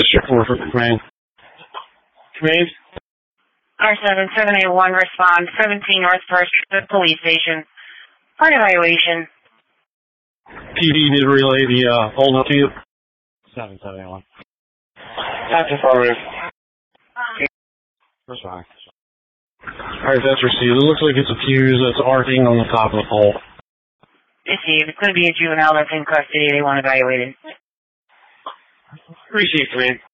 District 4 for command. Command? R7781, respond. 17 North First Police Station. For an evaluation. PD need to relay the hold up to you. 771. That's affirmative. Respond. Alright, that's received. It looks like it's a fuse that's arcing on the top of the pole. Received. It's going to be a juvenile that's in custody. They want evaluated. Received, command.